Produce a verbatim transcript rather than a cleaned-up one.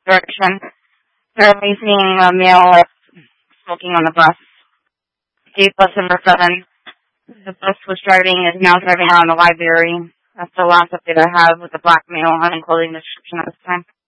direction. Currently seeing a male smoking on the bus. Gate bus number seven. The bus was driving, is now driving around the library. That's the last update I have with the black male and clothing description at this time.